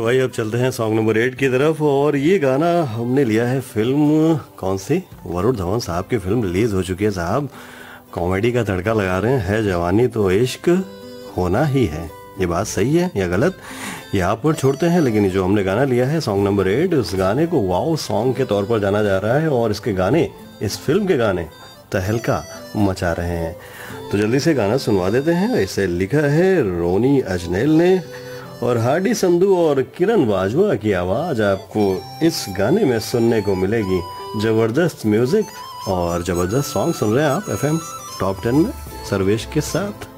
भाई अब चलते हैं सॉन्ग नंबर 8 की तरफ। और ये गाना हमने लिया है फिल्म कौन सी, वरुण धवन साहब की फिल्म रिलीज हो चुकी है साहब। कॉमेडी का तड़का लगा रहे हैं, है जवानी तो इश्क होना ही है। ये बात सही है या गलत, ये आप पर छोड़ते हैं। लेकिन जो हमने गाना लिया है सॉन्ग नंबर 8, उस गाने को वाओ सॉन्ग के तौर पर जाना जा रहा है और इसके गाने, इस फिल्म के गाने तहलका मचा रहे हैं। तो जल्दी से गाना सुनवा देते हैं। इसे लिखा है रोनी अजनेल ने और हार्डी संधू और किरण बाजवा की आवाज आपको इस गाने में सुनने को मिलेगी। जबरदस्त म्यूजिक और जबरदस्त सॉन्ग सुन रहे हैं आप एफएम टॉप 10 में सर्वेश के साथ।